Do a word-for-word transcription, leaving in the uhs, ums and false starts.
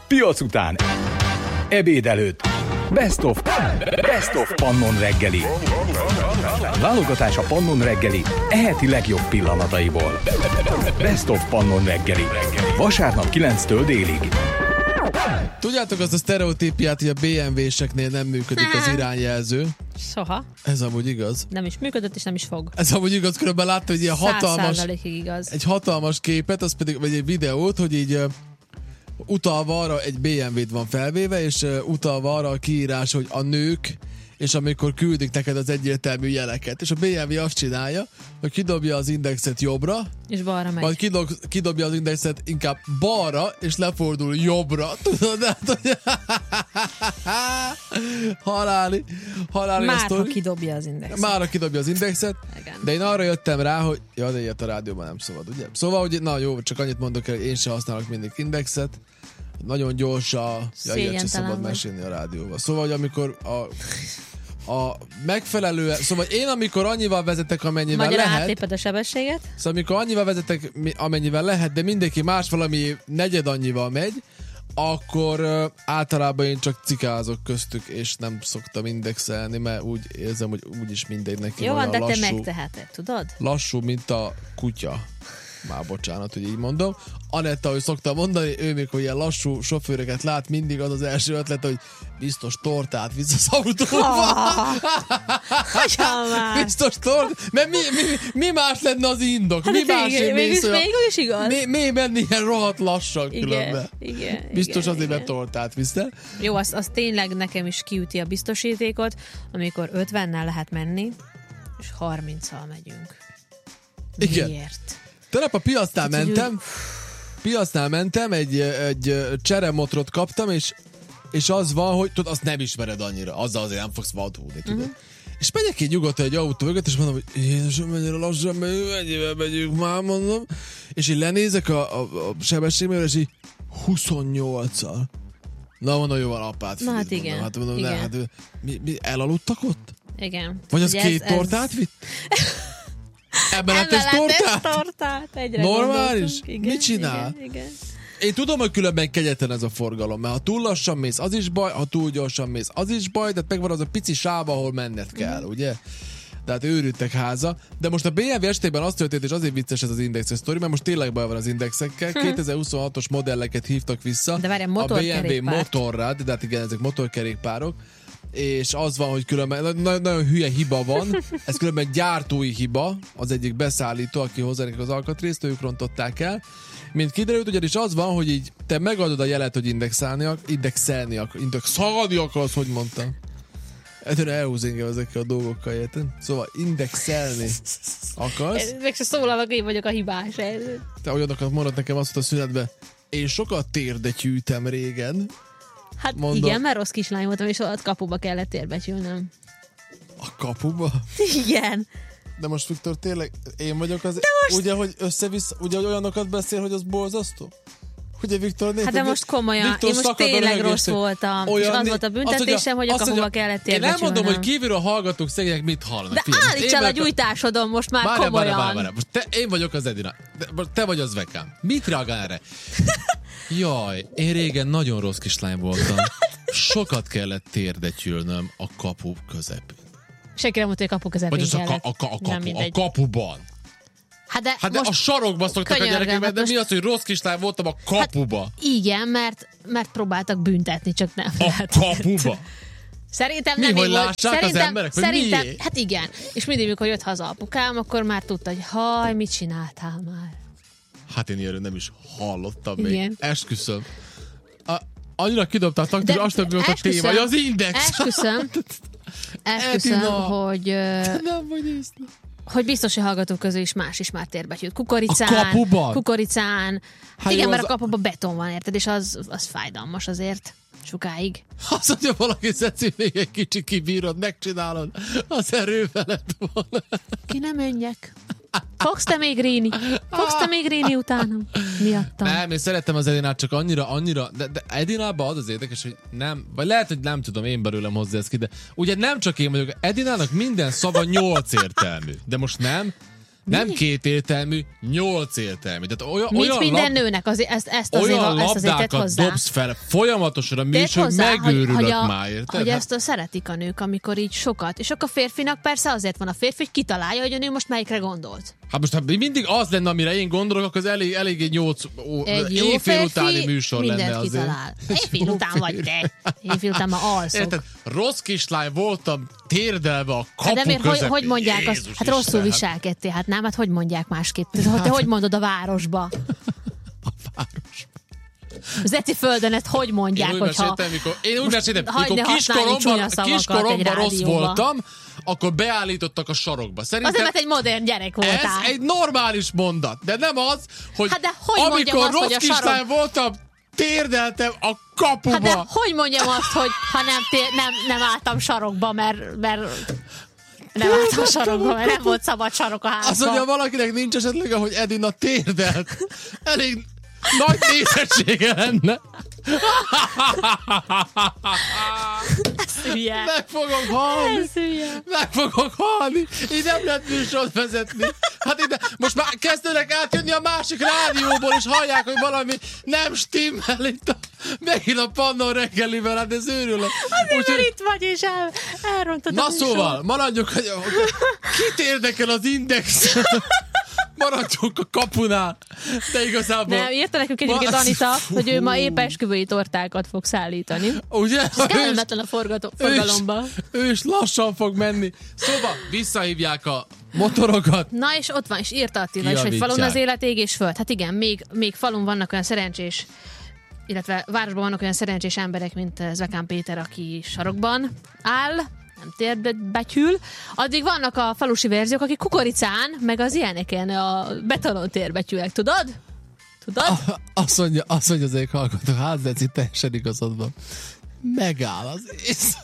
piac után, ebéd előtt, Best of, Best of Pannon reggeli. Válogatás a Pannon reggeli eheti legjobb pillanataiból. Best of Pannon reggeli. Vasárnap kilenctől délig. Tudjátok azt a sztereotípiát, hogy a bé em vé-seknél nem működik az irányjelző? Soha. Ez amúgy igaz. Nem is működött, és nem is fog. Ez amúgy igaz, különben láttam egy ilyen hatalmas, igaz. egy hatalmas képet, az pedig, vagy egy videót, hogy így uh, utalva arra, egy bé em vét van felvéve, és uh, utalva arra a kiírás, hogy a nők, és amikor küldik neked az egyértelmű jeleket. És a bé em vé azt csinálja, hogy kidobja az indexet jobbra, és balra megy. majd kidob, kidobja az indexet inkább balra, és lefordul jobbra. Tudod, hát, hogy haláli, haláli Már ha kidobja az indexet. Már ha kidobja az indexet. Igen. De én arra jöttem rá, hogy ja, de ilyet a rádióban nem szabad, ugye? Szóval, hogy na jó, csak annyit mondok el, hogy én sem használok mindig indexet. Nagyon gyors a... Ja, ilyet sem szabad mesélni a rádióval. Szóval, hogy amikor a... A megfelelő, szóval én amikor annyival vezetek, amennyivel Magyarán lehet. átléped a sebességet. Szóval amikor annyival vezetek, amennyivel lehet, de mindenki más valami negyed annyival megy, akkor uh, általában én csak cikázok köztük, és nem szoktam indexelni, mert úgy érzem, hogy úgyis mindegy neki. Jó van, de lassú, te megteheted, tudod? Lassú, mint a kutya. Már bocsánat, hogy így mondom. Anetta, hogy szoktam mondani, ő még, hogy ilyen lassú sofőröket lát, mindig az az első ötlet, hogy biztos tortát visz az autóba. Oh, biztos tortát. Mert mi, mi, mi más lenne az indok? Hát mi más igen, mégis, mégis igaz. Mi, mi menni ilyen rohadt lassan igen, különben? Igen, biztos igen, azért, igen. mert tortát visztel. Jó, az, az tényleg nekem is kiüti a biztosítékot, amikor ötvennel lehet menni, és harminccal megyünk. Igen. Miért? Tegnap a piacnál hát, mentem, piacnál mentem, egy, egy cseremotrot kaptam, és, és az van, hogy tudod, azt nem ismered annyira, azzal azért nem fogsz vadhúzni, tudod. Uh-huh. És megyek így nyugodtan egy autó mögött, és mondom, hogy jézusom, mennyire lassan megyünk, mennyivel megyünk már, mondom. És így lenézek a, a, a sebességmérőre, és így huszonnyolccal. Na, mondom, jó van, apát. Na, hát mondom, igen. Hát mondom, igen. ne, hát mi, mi, elaludtak ott? Igen. Vagy az Ugye két ez, tortát ez... vitt? Emeletes tortát? tortát? Egyre normális? Igen, mit csinál? Igen, igen. Én tudom, hogy különben kegyetlen ez a forgalom, mert ha túl lassan mész, az is baj, ha túl gyorsan mész, az is baj, de megvan az a pici sáv, ahol menned kell, mm. ugye? Tehát őrültek háza. De most a bé em vé estében az történt, és azért vicces ez az indexes sztori, mert most tényleg baj van az indexekkel. kétezer-huszonhatos modelleket hívtak vissza. De várjál, a bé em vé motorrad, de hát igen, ezek motorkerékpárok. És az van, hogy különben nagyon, nagyon hülye hiba van, ez különben gyártói hiba, az egyik beszállító, aki hozzá az alkatrészt, ők rontották el. Mint kiderült, ugyanis az van, hogy így te megadod a jelet, hogy indexálni, indexelni, indexálni akarsz, hogy mondtam. Ettől elhúz engem ezekkel a dolgokkal, érted? Szóval indexelni akarsz. Meg se szólalak, én vagyok a hibás. Te olyanokat mondod nekem azt a szünetbe, én sokat térdet gyűjtem régen. Hát mondom, igen, mert rossz kislány voltam, és ott kapuba kellett térbecsülnöm. A kapuba? Igen. De most Viktor, tényleg én vagyok az... most... Ugye, hogy össze-vissza, ugye, hogy olyanokat beszél, hogy az borzasztó? Ugye, Viktor, nézd, hát de most komolyan, Viktor, én most tényleg rossz voltam. Olyan, és az volt a büntetésem, hogy a kapuba mondja, kellett térbecsülnöm. Én nem mondom, hogy kívülről hallgatók szegények mit hallanak. De állítsál a gyújtásodon most már bárja, komolyan. Bárja, bárja. Most te, én vagyok az Edina. Te vagy az Vekám. Mit reagál erre? Jaj, én régen nagyon rossz kislány voltam. Sokat kellett térdetyülnöm a kapu közepén. Senki nem mondta, hogy a kapu közepén Vagy az kellett. a, ka, a, a, kapu, a kapuban. Hát de, hát de a sarokba szoktak a gyerekek, de most... mi az, hogy rossz kislány voltam a kapuba? Hát igen, mert, mert próbáltak büntetni, csak nem. A lehetett. Kapuba? Szerintem mi, nem hogy volt. Szerintem, az emberek, szerintem, miért? hát igen. És mindig, mikor jött haza apukám, akkor már tudta, hogy haj, mit csináltál már? Hát én ilyenről nem is hallottam igen. még. Esküszöm. A, annyira kidobta a taktír, azt nem volt a téma, hogy az index. Esküszöm. Esküszöm, hogy... Nem vagy észre. Hogy biztos, hogy hallgatók közül is más is már térbetyült. Kukoricán. A kapuban? Kukoricán. Hát igen, mert a kapuban a... beton van, érted? És az, az fájdalmas azért. Sokáig. Azt mondja, valaki Ceci, még egy kicsit kibírod, megcsinálod. Az erő felett volna. Ki nem menjek. Fogsz te még ríni? Fogsz te még ríni utánam? Miattam. Nem, én szerettem az Edinát, csak annyira, annyira, de, de Edinában az az érdekes, hogy nem, vagy lehet, hogy nem tudom, én belőlem hozzá ezt ki, de ugye nem csak én vagyok, Edinának minden szava nyolc értelmű, de most nem, Nem két értelmű, nyolc értelmű. Tehát olyan, Mint olyan minden lab... nőnek, azért, ezt, ezt azért, olyan ezt azért tett labdákat hozzá. dobsz fel folyamatosan a műsor, hogy hozzá, megőrülök hogy, hogy a, már, érted? hogy Hát- ezt a szeretik a nők, amikor így sokat. És akkor a férfinak persze azért van a férfi, hogy kitalálja, hogy a nő most melyikre gondolt. Hát most ha mindig az lenne, amire én gondolok, akkor az elég, elég egy nyolc ó, Egy jó éjfél férfi utáni műsor mindent lenne azért. kitalál. Egy Éjfél jó után vagy férfi. te. Éjfél után már alszok. Érted? Rossz kislány voltam, térdelve a kapu Hát de miért, hogy, közepén. hogy mondják azt? Jézus Hát rosszul Isten, viselkedtél, hát nem? Hát hogy mondják másképp? Te, te hogy mondod a városba? A város. Az eti földön ezt hogy mondják, Én úgy hogyha... meséltem, mikor, én úgy Most meséltem, hagyd mikor ne használj csúnya kiskoromban, szavakat kiskoromban egy rossz rádióba. voltam, akkor beállítottak a sarokba. Szerintem Azért, mert egy modern gyerek ez voltál. egy normális mondat, de nem az, hogy, Hát de hogy mondjam amikor azt, hogy rossz a sarok- kislány voltam, térdeltem a kapuba. Hát de hogy mondjam azt, hogy ha nem, té- nem, nem álltam sarokba, mert, mert nem álltam sarokba, mert nem volt szabad sarok a házban. Azt mondja, valakinek nincs esetleg, hogy Edina térdelt. Elég nagy nézettsége lenne. Ez hülye. Meg fogok halni. Ez hülye. Meg fogok halni. Így nem lehet műsort vezetni. Hát ide, most már kezdenek átjönni a másik rádióból, és hallják, hogy valami nem stimmel itt a, megint a Pannon reggelivel, hát ez őrület. Azért, mert itt vagy, és el, elrontod Na a műsort. szóval, maradjunk, hogy kit érdekel az Index? Maradjunk a kapunál. De igazából... Nem, írta nekünk egyébként Ma- Anita, Fú. hogy ő ma épp esküvői tortákat fog szállítani. Ugye? Ez kellemetlen a forgató, Ő is, forgalomba. ő is lassan fog menni. Szóval visszahívják a motorokat. Na és ott van, és írta Attila is, hogy Kijavítják. falun az élet ég és föld. Hát igen, még, még falun vannak olyan szerencsés, illetve városban vannak olyan szerencsés emberek, mint Zvekán Péter, aki sarokban áll, nem térbetyül. Addig vannak a falusi verziók, akik kukoricán, meg az ilyeneken a betonon térbetyülek, tudod? Tudod? A, azt mondja, azt mondja az egyik hallgató, hát Deci, teljesen igazad van. Megáll az ész.